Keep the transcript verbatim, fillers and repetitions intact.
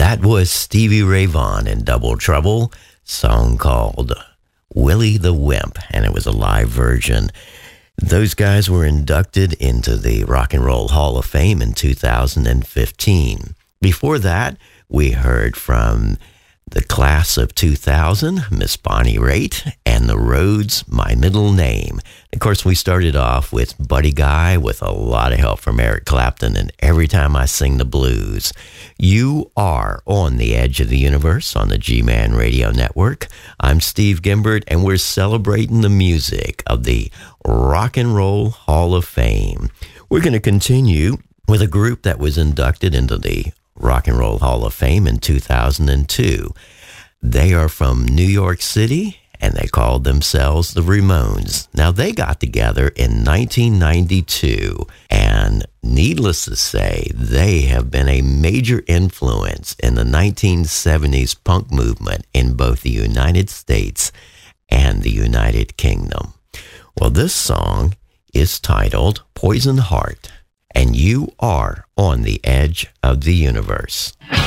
That was Stevie Ray Vaughan in Double Trouble, song called Willie the Wimp, and it was a live version. Those guys were inducted into the Rock and Roll Hall of Fame in two thousand fifteen. Before that, we heard from the class of two thousand, Miss Bonnie Raitt, and the Rhodes, My Middle Name. Of course, we started off with Buddy Guy with a lot of help from Eric Clapton and Every Time I Sing the Blues. You are on the Edge of the Universe on the G-Man Radio Network. I'm Steve Gimbert, and we're celebrating the music of the Rock and Roll Hall of Fame. We're going to continue with a group that was inducted into the Rock and Roll Hall of Fame in two thousand two. They are from New York City, and they called themselves the Ramones. Now, they got together in nineteen ninety-two, and needless to say, they have been a major influence in the nineteen seventies punk movement in both the United States and the United Kingdom. Well, this song is titled Poison Heart, and you are on the edge of the universe.